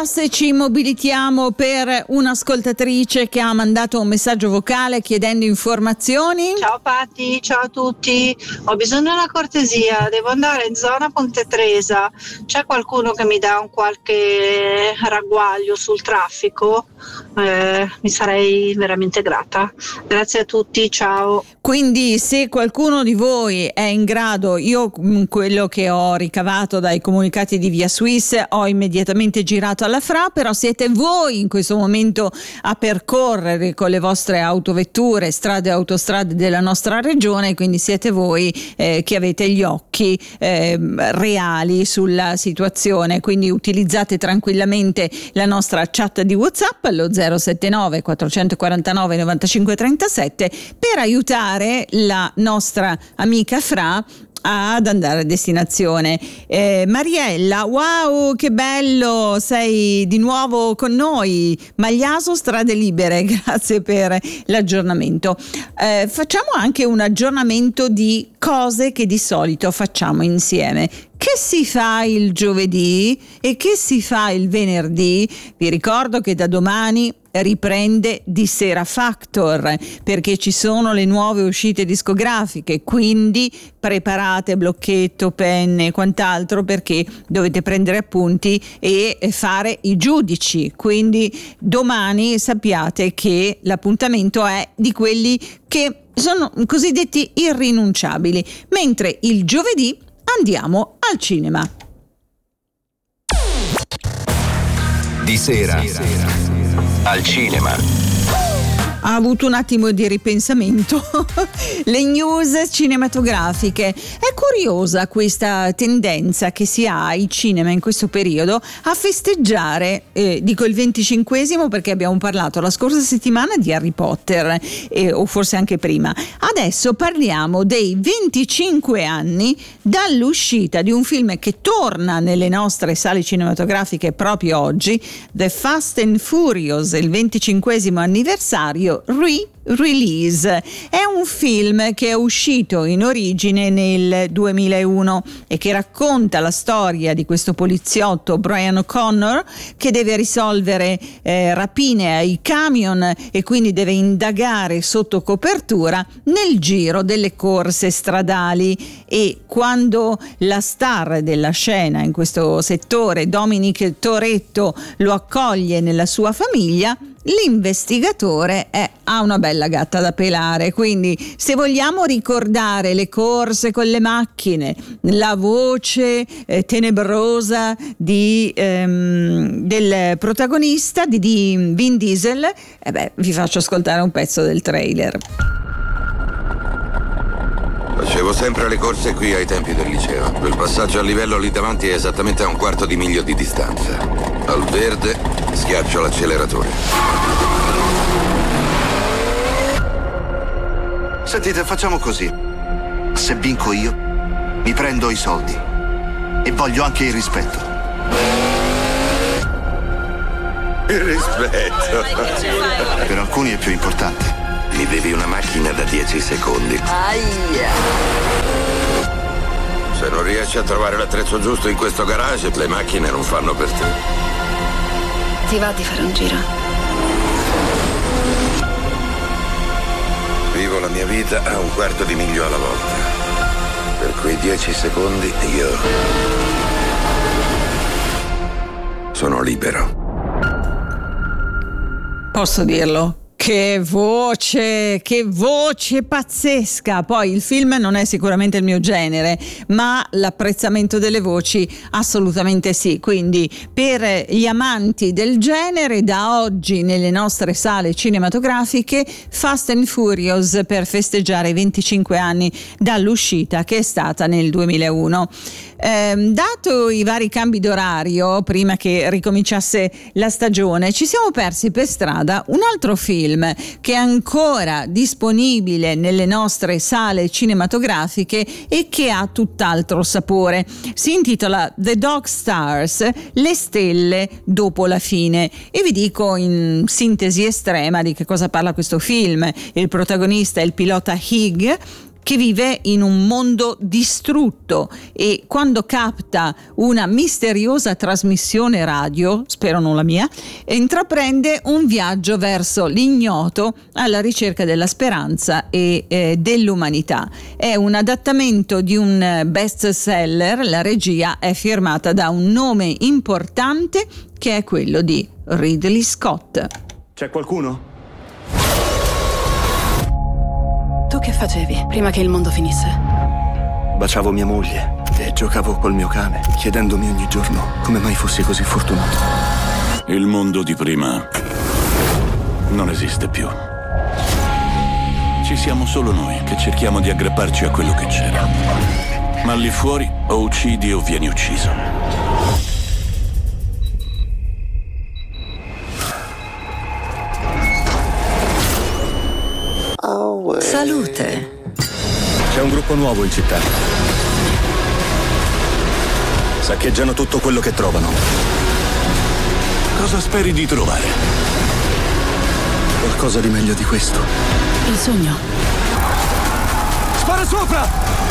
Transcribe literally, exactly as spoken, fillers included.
Plus ci mobilitiamo per un'ascoltatrice che ha mandato un messaggio vocale chiedendo informazioni. Ciao Patti, ciao a tutti, ho bisogno di una cortesia, devo andare in zona Ponte Tresa, c'è qualcuno che mi dà un qualche ragguaglio sul traffico? Eh, mi sarei veramente grata. Grazie a tutti, ciao. Quindi se qualcuno di voi è in grado, io quello che ho ricavato dai comunicati di Via Swiss ho immediatamente girato alla F R A, però siete voi in questo momento a percorrere con le vostre autovetture strade e autostrade della nostra regione, quindi siete voi eh, che avete gli occhi eh, reali sulla situazione, quindi utilizzate tranquillamente la nostra chat di WhatsApp allo zero sette nove quattrocentoquarantanove novantacinque trentasette per aiutare la nostra amica F R A ad andare a destinazione. eh, Mariella, wow, che bello, sei di nuovo con noi. Magliaso, strade libere, grazie per l'aggiornamento. Eh, facciamo anche un aggiornamento di cose che di solito facciamo insieme. Che si fa il giovedì e che si fa il venerdì? Vi ricordo che da domani riprende Di Sera Factor, perché ci sono le nuove uscite discografiche, quindi preparate blocchetto, penne e quant'altro, perché dovete prendere appunti e fare i giudici. Quindi domani sappiate che l'appuntamento è di quelli che sono cosiddetti irrinunciabili, mentre il giovedì andiamo al cinema. Di sera al cinema. Ha avuto un attimo di ripensamento. Le news cinematografiche. È curiosa questa tendenza che si ha ai cinema in questo periodo a festeggiare, eh, dico il venticinquesimo perché abbiamo parlato la scorsa settimana di Harry Potter, eh, o forse anche prima. Adesso parliamo dei venticinque anni dall'uscita di un film che torna nelle nostre sale cinematografiche proprio oggi, The Fast and Furious, il venticinquesimo anniversario re-release. È un film che è uscito in origine nel duemilauno e che racconta la storia di questo poliziotto Brian O'Connor che deve risolvere eh, rapine ai camion e quindi deve indagare sotto copertura nel giro delle corse stradali. E quando la star della scena in questo settore, Dominic Toretto, lo accoglie nella sua famiglia, l'investigatore è, ha una bella gatta da pelare. Quindi se vogliamo ricordare le corse con le macchine, la voce eh, tenebrosa di, ehm, del protagonista di, di Vin Diesel, eh beh, vi faccio ascoltare un pezzo del trailer. Facevo sempre le corse qui ai tempi del liceo. Quel passaggio a livello lì davanti è esattamente a un quarto di miglio di distanza. Al verde schiaccio l'acceleratore. Sentite, facciamo così. Se vinco io, mi prendo i soldi. E voglio anche il rispetto. Il rispetto. Per alcuni è più importante. Mi devi una macchina da dieci secondi. Aia. Se non riesci a trovare l'attrezzo giusto in questo garage, le macchine non fanno per te. Ti va di fare un giro? Vivo la mia vita a un quarto di miglio alla volta. Per quei dieci secondi io sono libero. Posso dirlo? Che voce, che voce pazzesca. Poi il film non è sicuramente il mio genere, ma l'apprezzamento delle voci assolutamente sì. Quindi per gli amanti del genere, da oggi nelle nostre sale cinematografiche Fast and Furious, per festeggiare i venticinque anni dall'uscita, che è stata nel duemilauno. Eh, dato i vari cambi d'orario prima che ricominciasse la stagione, ci siamo persi per strada un altro film che è ancora disponibile nelle nostre sale cinematografiche e che ha tutt'altro sapore. Si intitola The Dog Stars, le stelle dopo la fine, e vi dico in sintesi estrema di che cosa parla questo film. Il protagonista è il pilota Hig, che vive in un mondo distrutto e quando capta una misteriosa trasmissione radio, spero non la mia, intraprende un viaggio verso l'ignoto alla ricerca della speranza e eh, dell'umanità. È un adattamento di un best seller, la regia è firmata da un nome importante che è quello di Ridley Scott. C'è qualcuno? Tu che facevi prima che il mondo finisse? Baciavo mia moglie e giocavo col mio cane, chiedendomi ogni giorno come mai fossi così fortunato. Il mondo di prima non esiste più. Ci siamo solo noi che cerchiamo di aggrapparci a quello che c'era. Ma lì fuori o uccidi o vieni ucciso. Salute. C'è un gruppo nuovo in città. Saccheggiano tutto quello che trovano. Cosa speri di trovare? Qualcosa di meglio di questo. Il sogno. Spara sopra!